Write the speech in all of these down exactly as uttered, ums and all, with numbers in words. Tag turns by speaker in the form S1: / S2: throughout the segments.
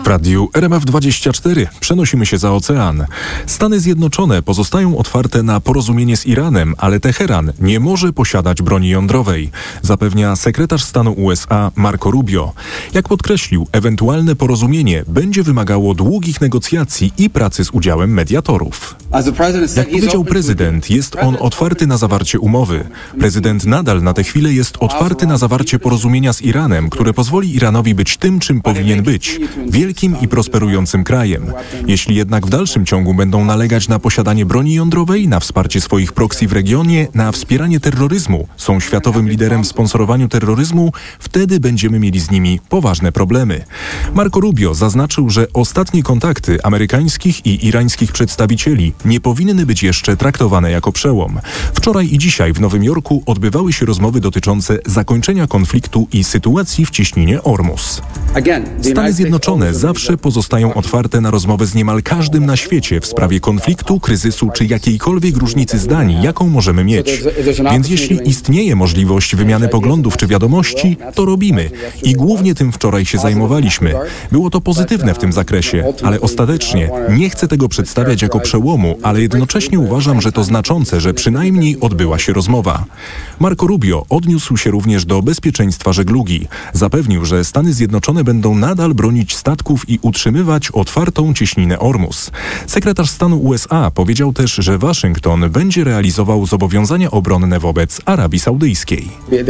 S1: W radiu R M F dwadzieścia cztery przenosimy się za ocean. Stany Zjednoczone pozostają otwarte na porozumienie z Iranem, ale Teheran nie może posiadać broni jądrowej, zapewnia sekretarz stanu U S A Marco Rubio. Jak podkreślił, ewentualne porozumienie będzie wymagało długich negocjacji i pracy z udziałem mediatorów. Jak powiedział prezydent, jest on otwarty na zawarcie umowy. Prezydent nadal na tę chwilę jest otwarty na zawarcie porozumienia z Iranem, które pozwoli Iranowi być tym, czym powinien być. Wielkim i prosperującym krajem. Jeśli jednak w dalszym ciągu będą nalegać na posiadanie broni jądrowej, na wsparcie swoich proxy w regionie, na wspieranie terroryzmu, są światowym liderem w sponsorowaniu terroryzmu, wtedy będziemy mieli z nimi poważne problemy. Marco Rubio zaznaczył, że ostatnie kontakty amerykańskich i irańskich przedstawicieli nie powinny być jeszcze traktowane jako przełom. Wczoraj i dzisiaj w Nowym Jorku odbywały się rozmowy dotyczące zakończenia konfliktu i sytuacji w cieśninie Ormus. Stany Zjednoczone zawsze pozostają otwarte na rozmowę z niemal każdym na świecie w sprawie konfliktu, kryzysu czy jakiejkolwiek różnicy zdań, jaką możemy mieć. Więc jeśli istnieje możliwość wymiany poglądów czy wiadomości, to robimy. I głównie tym wczoraj się zajmowaliśmy. Było to pozytywne w tym zakresie, ale ostatecznie nie chcę tego przedstawiać jako przełomu, ale jednocześnie uważam, że to znaczące, że przynajmniej odbyła się rozmowa. Marco Rubio odniósł się również do bezpieczeństwa żeglugi. Zapewnił, że Stany Zjednoczone będą nadal bronić statków i utrzymywać otwartą cieśninę Ormus. Sekretarz stanu U S A powiedział też, że Waszyngton będzie realizował zobowiązania obronne wobec Arabii Saudyjskiej.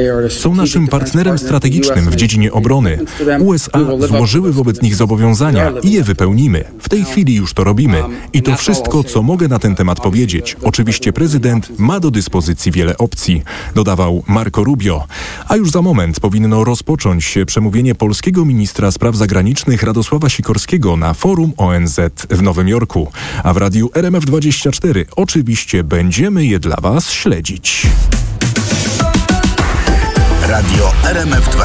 S1: Są naszym partnerem strategicznym w dziedzinie obrony. U S A złożyły wobec nich zobowiązania i je wypełnimy. W tej chwili już to robimy. I to wszystko, co mogę na ten temat powiedzieć. Oczywiście prezydent ma do dyspozycji wiele opcji, dodawał Marco Rubio. A już za moment powinno rozpocząć się przemówienie polskiego ministra spraw zagranicznych Radosława Sikorskiego na forum O N Z w Nowym Jorku. A w radiu R M F dwadzieścia cztery oczywiście będziemy je dla Was śledzić.
S2: Radio R M F